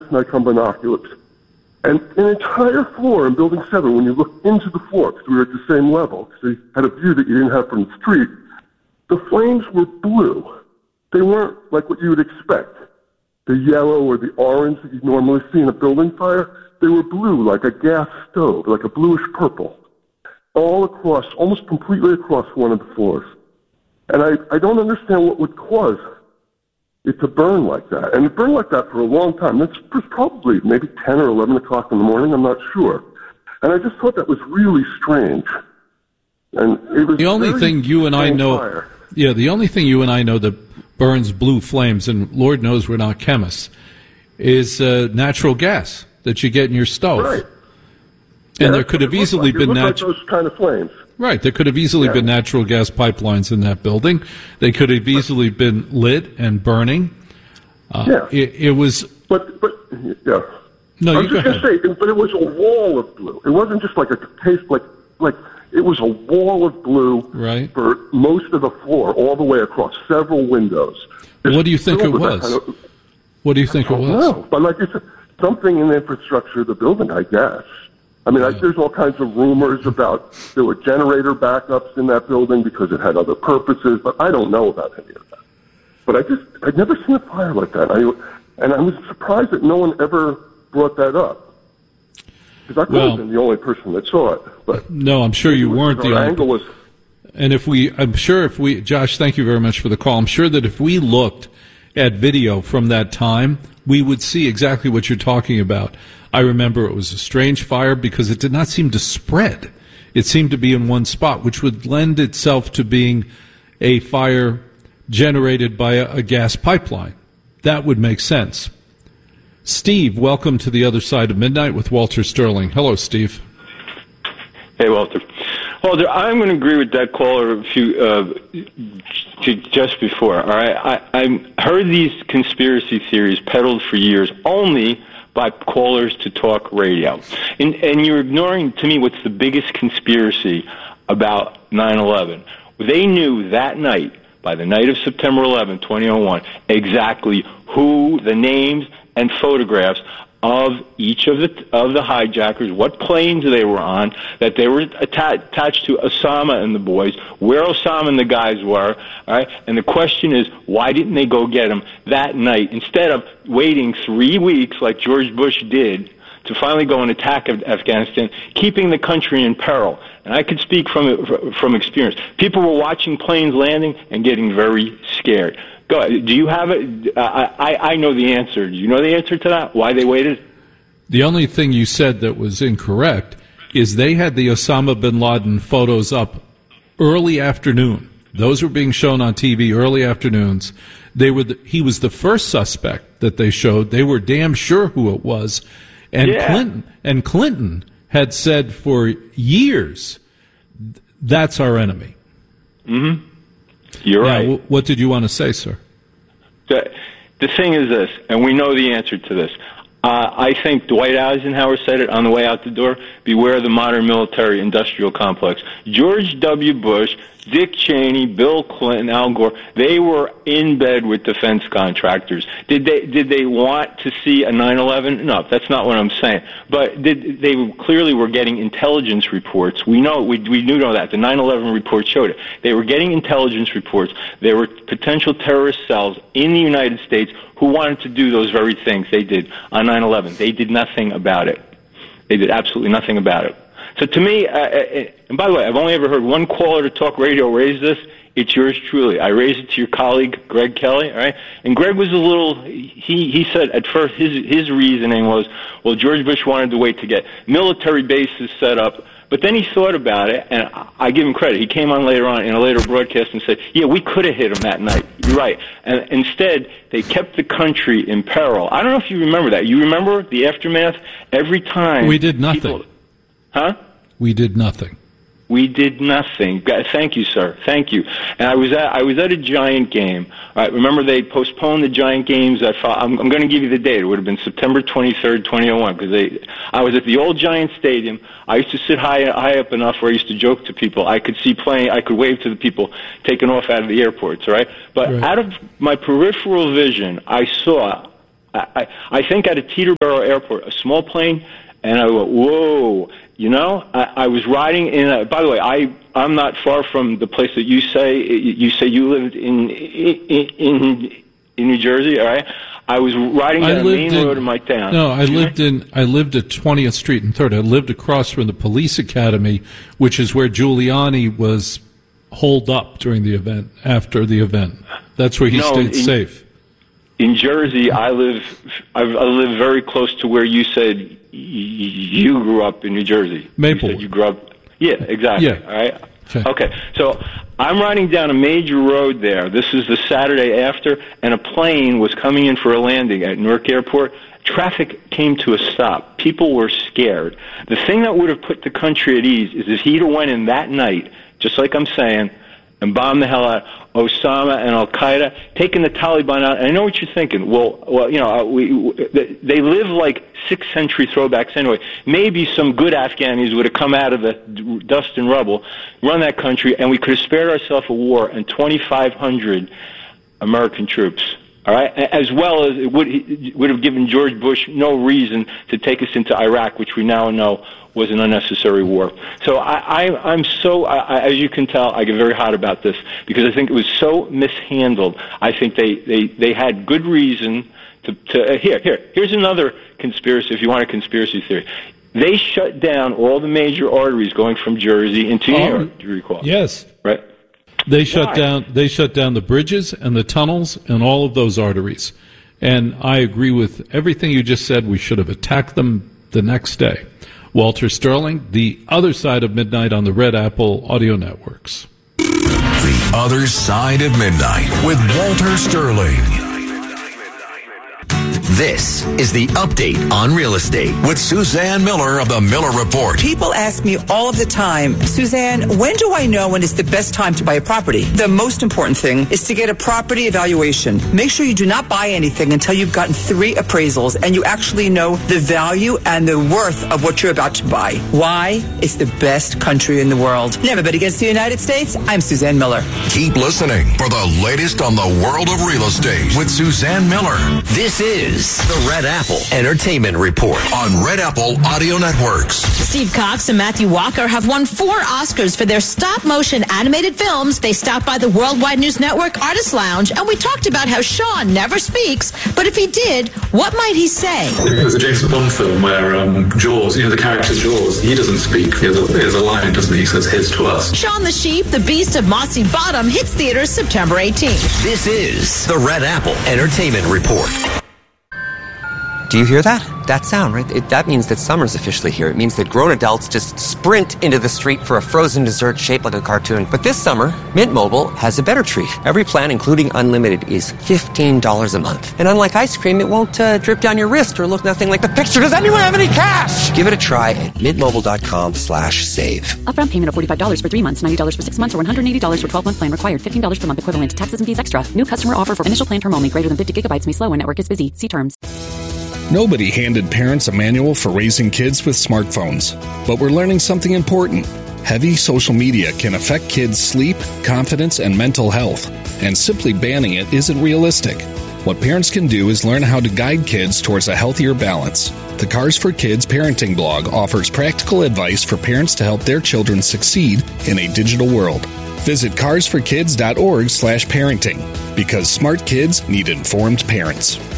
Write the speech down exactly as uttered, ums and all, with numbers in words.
tonight come binoculars. And an entire floor in Building seven, when you look into the floor, because we were at the same level, because they had a view that you didn't have from the street, the flames were blue. They weren't like what you would expect, the yellow or the orange that you normally see in a building fire. They were blue, like a gas stove, like a bluish purple, all across, almost completely across one of the floors. And I, I don't understand what would cause it to burn like that. And it burned like that for a long time. This was probably maybe ten or eleven o'clock in the morning, I'm not sure. And I just thought that was really strange. And it was the only thing you and I know, fire. yeah, the only thing you and I know that burns blue flames, and Lord knows we're not chemists, is uh, natural gas that you get in your stove. Right. And yeah, there could have easily like. been natural like those kind of flames. Right, there could have easily yeah. been natural gas pipelines in that building. They could have easily been lit and burning. Uh, yeah, it, it was. But but yeah. No, I you was go just ahead. gonna say, but it was a wall of blue. It wasn't just like a taste like like it was a wall of blue right. for most of the floor, all the way across several windows. Just what do you think it was? Kind of, what do you think it was? No, but like it's something in the infrastructure of the building, I guess. I mean, yeah. I, there's all kinds of rumors about there were generator backups in that building because it had other purposes, but I don't know about any of that. But I just, I'd never seen a fire like that. I, and I was surprised that no one ever brought that up. Because I could well, have been the only person that saw it. But no, I'm sure you weren't the only angle was. And if we, I'm sure if we, Josh, thank you very much for the call. I'm sure that if we looked at video from that time, we would see exactly what you're talking about. I remember it was a strange fire because it did not seem to spread. It seemed to be in one spot, which would lend itself to being a fire generated by a, a gas pipeline. That would make sense. Steve, welcome to the other side of midnight with Walter Sterling. Hello, Steve. Hey, Walter. Walter, I'm going to agree with that caller a few, uh, just before. All right, I, I heard these conspiracy theories peddled for years only by callers to talk radio, and, and you're ignoring to me what's the biggest conspiracy about nine eleven. They knew that night, by the night of September eleventh, twenty oh one, exactly who, the names and photographs of each of the of the hijackers, what planes they were on, that they were atta- attached to Osama and the boys, where Osama and the guys were, all right? And the question is, why didn't they go get them that night instead of waiting three weeks like George Bush did to finally go and attack Afghanistan, keeping the country in peril? And I could speak from from experience. People were watching planes landing and getting very scared. Go ahead. Do you have it? Uh, I, I know the answer. Do you know the answer to that? Why they waited? The only thing you said that was incorrect is they had the Osama bin Laden photos up early afternoon. Those were being shown on T V early afternoons. They were the, he was the first suspect that they showed. They were damn sure who it was. And yeah. Clinton and Clinton had said for years, that's our enemy. Mm-hmm. You're now, right. W- what did you want to say, sir? The, the thing is this, and we know the answer to this. Uh, I think Dwight Eisenhower said it on the way out the door, beware the modern military-industrial complex. George W. Bush, Dick Cheney, Bill Clinton, Al Gore, they were in bed with defense contractors. Did they did they want to see a nine eleven? No, that's not what I'm saying. But did, they clearly were getting intelligence reports. We know we we do know that. The nine eleven report showed it. They were getting intelligence reports. There were potential terrorist cells in the United States who wanted to do those very things they did on nine eleven. They did nothing about it. They did absolutely nothing about it. So to me, uh, and by the way, I've only ever heard one caller to talk radio raise this. It's yours truly. I raised it to your colleague, Greg Kelly, all right? And Greg was a little, he, he said at first his, his reasoning was, well, George Bush wanted to wait to get military bases set up. But then he thought about it, and I give him credit. He came on later on in a later broadcast and said, yeah, we could have hit him that night. You're right. And instead, they kept the country in peril. I don't know if you remember that. You remember the aftermath? Every time. We did nothing. People, huh? We did nothing. We did nothing. Thank you, sir. Thank you. And I was at I was at a Giant game. All right, remember they postponed the Giant games. That I'm, I'm going to give you the date. It would have been September twenty-third, twenty oh one, because they. I was at the old Giant Stadium. I used to sit high high up enough where I used to joke to people. I could see playing. I could wave to the people taking off out of the airports. All right, but right. out of my peripheral vision, I saw I, I think at a Teterboro airport, a small plane, and I went, whoa, you know, I, I was riding in a, by the way, I, I'm not far from the place that you say, you say you lived in, in, in, in New Jersey, all right? I was riding down the main in, road in my town. No, I lived in, I lived at twentieth Street and third. I lived across from the police academy, which is where Giuliani was holed up during the event, after the event. That's where he no, stayed in, safe. In Jersey, I live, I live very close to where you said you grew up in New Jersey. Maplewood. You said you grew up. Yeah, exactly. Yeah. All right. Okay. okay. So I'm riding down a major road there. This is the Saturday after, and a plane was coming in for a landing at Newark Airport. Traffic came to a stop. People were scared. The thing that would have put the country at ease is if he'd have went in that night, just like I'm saying, and bombed the hell out of Osama and Al-Qaeda, taking the Taliban out. And I know what you're thinking. Well, well, you know, we, we, they live like sixth century throwbacks anyway. Maybe some good Afghanis would have come out of the dust and rubble, run that country, and we could have spared ourselves a war and twenty-five hundred American troops. All right, as well as it would, it would have given George Bush no reason to take us into Iraq, which we now know was an unnecessary war. So I, I, I'm so, I, as you can tell, I get very hot about this because I think it was so mishandled. I think they, they, they had good reason to, to uh, here, here, here's another conspiracy, if you want a conspiracy theory. They shut down all the major arteries going from Jersey into New oh, York, do you recall? Yes. Right? They shut Why? down, they shut down the bridges and the tunnels and all of those arteries. And I agree with everything you just said. We should have attacked them the next day. Walter Sterling, The Other Side of Midnight on the Red Apple Audio Networks. The Other Side of Midnight with Walter Sterling. This is The Update on Real Estate with Suzanne Miller of the Miller Report. People ask me all of the time, Suzanne, when do I know when it's the best time to buy a property? The most important thing is to get a property evaluation. Make sure you do not buy anything until you've gotten three appraisals and you actually know the value and the worth of what you're about to buy. Why? It's the best country in the world. Never bet against the United States. I'm Suzanne Miller. Keep listening for the latest on the world of real estate with Suzanne Miller. This is the Red Apple Entertainment Report on Red Apple Audio Networks. Steve Cox and Matthew Walker have won four Oscars for their stop-motion animated films. They stopped by the Worldwide News Network Artist Lounge, and we talked about how Sean never speaks, but if he did, what might he say? There's a James Bond film where um, Jaws, you know, the character Jaws, he doesn't speak. He has, a, he has a line, doesn't he? He says his to us. Sean the Sheep, the Beast of Mossy Bottom, hits theaters September eighteenth. This is the Red Apple Entertainment Report. Do you hear that? That sound, right? It, that means that summer's officially here. It means that grown adults just sprint into the street for a frozen dessert shaped like a cartoon. But this summer, Mint Mobile has a better treat. Every plan, including unlimited, is fifteen dollars a month. And unlike ice cream, it won't uh, drip down your wrist or look nothing like the picture. Does anyone have any cash? Give it a try at mintmobile.com slash save. Upfront payment of forty-five dollars for three months, ninety dollars for six months, or one hundred eighty dollars for twelve-month plan required. fifteen dollars per month equivalent. Taxes and fees extra. New customer offer for initial plan term only. Greater than fifty gigabytes may slow when network is busy. See terms. Nobody handed parents a manual for raising kids with smartphones. But we're learning something important. Heavy social media can affect kids' sleep, confidence, and mental health. And simply banning it isn't realistic. What parents can do is learn how to guide kids towards a healthier balance. The Cars for Kids parenting blog offers practical advice for parents to help their children succeed in a digital world. Visit carsforkids.org slash parenting because smart kids need informed parents.